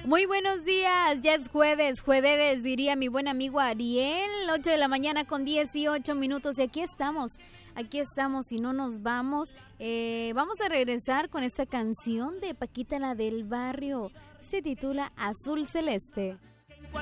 Muy buenos días, ya es jueves, diría mi buen amigo Ariel, 8 de la mañana con 18 minutos y aquí estamos y no nos vamos. Vamos a regresar con esta canción de Paquita la del Barrio, se titula Azul Celeste.